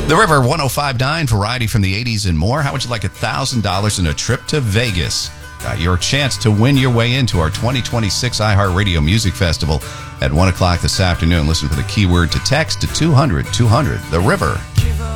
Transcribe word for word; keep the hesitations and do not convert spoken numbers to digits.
The River one oh five point nine, variety from the eighties and more. How would you like one thousand dollars in a trip to Vegas? Got your chance to win your way into our twenty twenty-six iHeartRadio Music Festival at one o'clock this afternoon. Listen for the keyword to text to two hundred two hundred. The River.